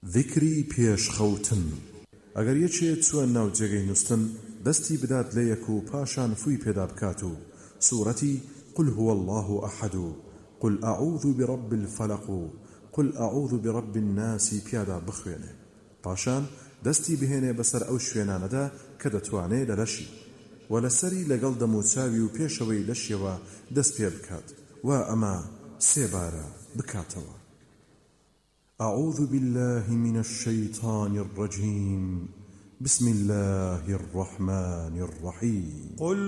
ذکری پێشخەوتن. ئەگەر یەکێ چووە ناو جێگەی نووستن دەستی بدات لە یەک و پاشان فووی پێدا بکات و سوورەتی قل هو الله أحد قل أعوذ برب الفلق قل أعوذ برب الناس پیادا بخوێنێ، پاشان دەستی بهێنێ بەسەر ئەو شوێنانەدا کە دەتوانێت لەلەشی و لەسەری لەگەڵ دەموچاوی و پێشەوەی لەشیەوە دەست پێ بکات و ئەمە سێبارە بکاتەوە. أعوذ بالله من الشيطان الرجيم بسم الله الرحمن الرحيم.